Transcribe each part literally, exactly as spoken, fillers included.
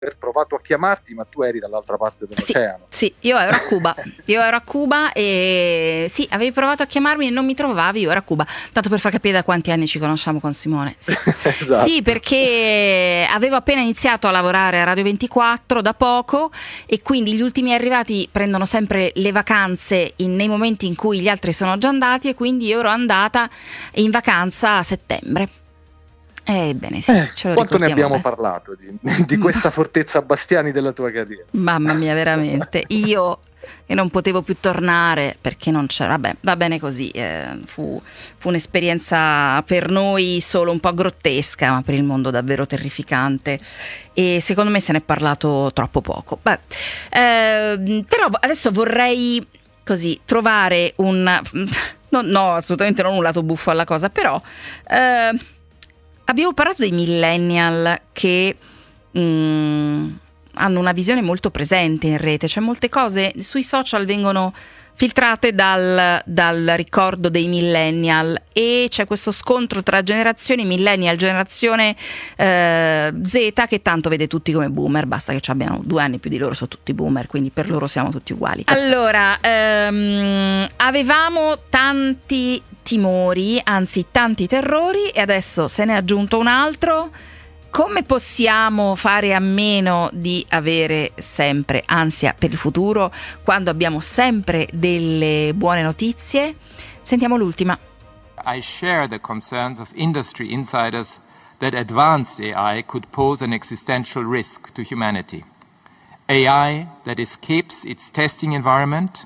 aver provato a chiamarti, ma tu eri dall'altra parte dell'oceano. Sì, sì, io ero a Cuba, io ero a Cuba e sì, avevi provato a chiamarmi e non mi trovavi, io ero a Cuba, tanto per far capire da quanti anni ci conosciamo con Simone. Sì, Esatto. Sì, perché avevo appena iniziato a lavorare a Radio ventiquattro da poco e quindi gli ultimi arrivati prendono sempre le vacanze in, nei momenti in cui gli altri sono già andati, e quindi io ero andata in vacanza a settembre. Ebbene sì, Eh, ce lo quanto ne ricordiamo abbiamo bene. parlato di, di questa fortezza Bastiani della tua carriera? Mamma mia, veramente. Io che non potevo più tornare perché non c'era. Vabbè, va bene così. Eh, fu, fu un'esperienza per noi solo un po' grottesca, ma per il mondo davvero terrificante. E secondo me se ne è parlato troppo poco. Beh, eh, però adesso vorrei così trovare un. No, no, assolutamente non un lato buffo alla cosa, però. Eh, Abbiamo parlato dei millennial che mm, hanno una visione molto presente in rete, cioè molte cose sui social vengono filtrate dal, dal ricordo dei millennial e c'è questo scontro tra generazioni millennial, generazione eh, Z, che tanto vede tutti come boomer, basta che ci abbiano due anni più di loro, sono tutti boomer, quindi per loro siamo tutti uguali. Allora, ehm, avevamo tanti timori, anzi tanti terrori, e adesso se ne è aggiunto un altro. Come possiamo fare a meno di avere sempre ansia per il futuro quando abbiamo sempre delle buone notizie? Sentiamo l'ultima. I share the concerns of industry insiders that advanced A I could pose an existential risk to humanity. A I that escapes its testing environment.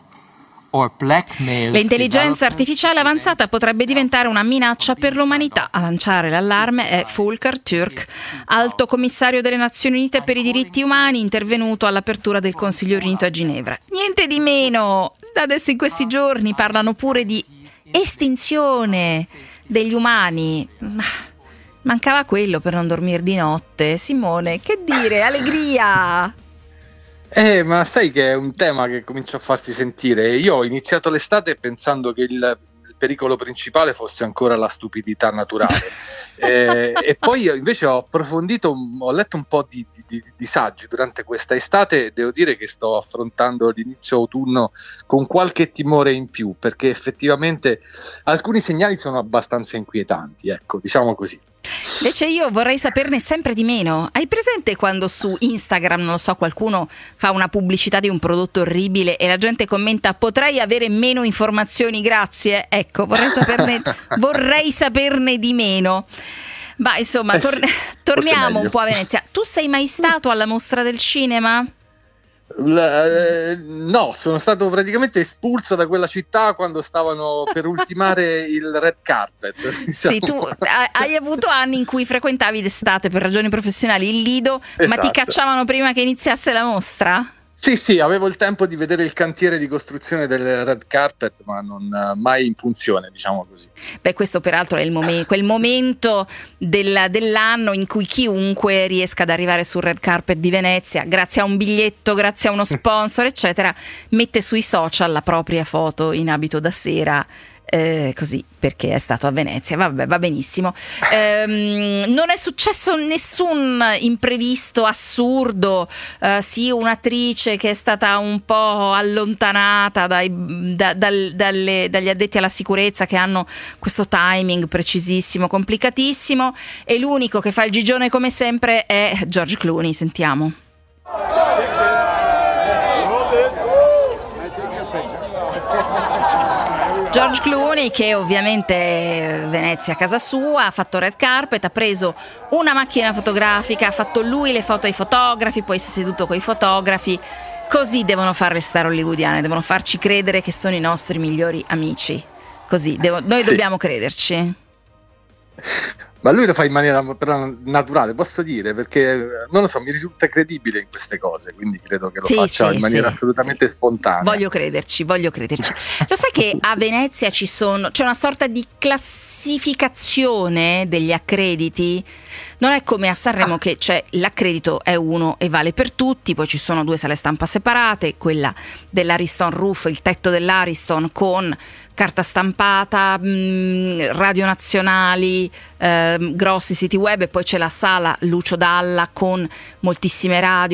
L'intelligenza artificiale avanzata potrebbe diventare una minaccia per l'umanità. A lanciare l'allarme è Volker Türk, alto commissario delle Nazioni Unite per i diritti umani, intervenuto all'apertura del Consiglio riunito a Ginevra. Niente di meno, adesso in questi giorni parlano pure di estinzione degli umani. Mancava quello per non dormire di notte. Simone, che dire, allegria! Eh, ma sai che è un tema che comincia a farsi sentire. Io ho iniziato l'estate pensando che il, il pericolo principale fosse ancora la stupidità naturale. eh, e poi invece ho approfondito, ho letto un po' di, di, di saggi durante questa estate e devo dire che sto affrontando l'inizio autunno con qualche timore in più, perché effettivamente alcuni segnali sono abbastanza inquietanti, ecco, diciamo così. Invece io vorrei saperne sempre di meno. Hai presente quando su Instagram, non lo so, qualcuno fa una pubblicità di un prodotto orribile e la gente commenta potrei avere meno informazioni, grazie? Ecco, vorrei saperne, vorrei saperne di meno. Ma insomma, eh tor- sì, torniamo un po' a Venezia. Tu sei mai stato alla Mostra del Cinema? La, eh, no, sono stato praticamente espulso da quella città quando stavano per ultimare il red carpet. Diciamo. Sì, tu hai avuto anni in cui frequentavi d'estate per ragioni professionali il Lido, esatto. Ma ti cacciavano prima che iniziasse la mostra? Sì, sì, avevo il tempo di vedere il cantiere di costruzione del red carpet, ma non mai in funzione, diciamo così. Beh, questo peraltro è il momen- quel momento del, dell'anno in cui chiunque riesca ad arrivare sul red carpet di Venezia, grazie a un biglietto, grazie a uno sponsor, eccetera, mette sui social la propria foto in abito da sera. Eh, così perché è stato a Venezia, vabbè, va benissimo. Ehm, non è successo nessun imprevisto assurdo. Eh, sì, un'attrice che è stata un po' allontanata dai, da, dal, dalle, dagli addetti alla sicurezza che hanno questo timing precisissimo, complicatissimo, e l'unico che fa il gigione come sempre è George Clooney. Sentiamo. George Clooney, che ovviamente è Venezia a casa sua, ha fatto red carpet, ha preso una macchina fotografica, ha fatto lui le foto ai fotografi, poi si è seduto coi fotografi. Così devono fare le star hollywoodiane, devono farci credere che sono i nostri migliori amici. Così, devo, noi sì. dobbiamo crederci. Ma lui lo fa in maniera però naturale, posso dire, perché non lo so, mi risulta credibile in queste cose, quindi credo che lo sì, faccia sì, in maniera sì, assolutamente sì. spontanea. Voglio crederci, voglio crederci. Lo sai che a Venezia ci sono, c'è una sorta di classificazione degli accrediti Non è come a Sanremo ah. che c'è l'accredito è uno e vale per tutti, poi ci sono due sale stampa separate, quella dell'Ariston Roof, il tetto dell'Ariston con carta stampata, mh, radio nazionali, eh, grossi siti web, e poi c'è la sala Lucio Dalla con moltissime radio.